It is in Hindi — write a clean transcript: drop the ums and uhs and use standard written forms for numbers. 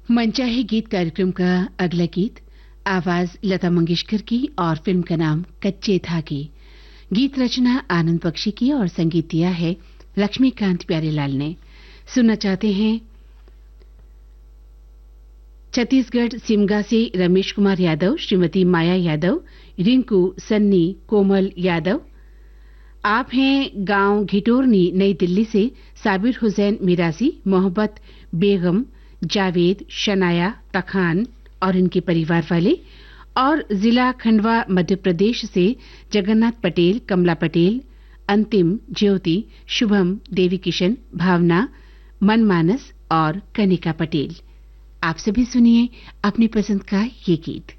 मनचाहे गीत कार्यक्रम का अगला गीत आवाज लता मंगेशकर की और फिल्म का नाम कच्चे धागे। गीत रचना आनंद बख्शी की और संगीत दिया है लक्ष्मीकांत प्यारेलाल ने। सुनना चाहते हैं छत्तीसगढ़ सिमगा से रमेश कुमार यादव, श्रीमती माया यादव, रिंकू, सन्नी, कोमल यादव। आप हैं गांव घिटोरनी नई दिल्ली से साबिर हुसैन मिरासी, मोहब्बत बेगम, जावेद, शनाया, तखान और इनके परिवार वाले, और जिला खंडवा मध्य प्रदेश से जगन्नाथ पटेल, कमला पटेल, अंतिम, ज्योति, शुभम, देवी किशन, भावना, मनमानस और कनिका पटेल। आप सभी सुनिए अपनी पसंद का ये गीत।